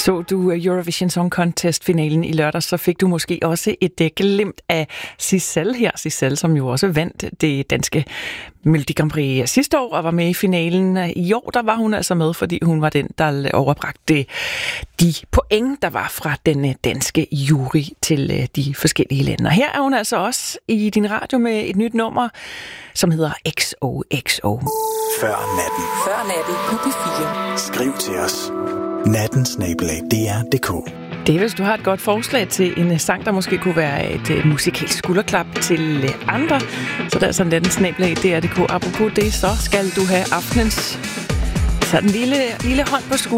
Så du Eurovision Song Contest-finalen i lørdag, så fik du måske også et glimt af Sissel her. Sissel, som jo også vandt det danske Melodi Grand Prix sidste år og var med i finalen. I år, der var hun altså med, fordi hun var den, der overbragte de point, der var fra den danske jury til de forskellige lande. Og her er hun altså også i din radio med et nyt nummer, som hedder XOXO. Før natten. Før natten på P4. Skriv til os. natten@dr.dk. Det er, hvis du har et godt forslag til en sang, der måske kunne være et musikalsk skulderklap til andre. Så der er sådan natten@dr.dk. Apropos det, så skal du have aftenens sådan lille hånd på skulderen.